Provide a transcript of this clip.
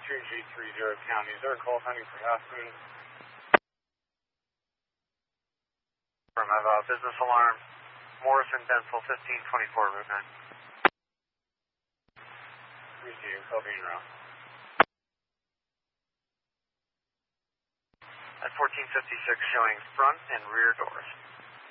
2G30 County. Is there a call pending for Aspen? I have a business alarm. Morrison, Denzel, 1524, Route 9. Receive, copy en route. At 1456, showing front and rear doors.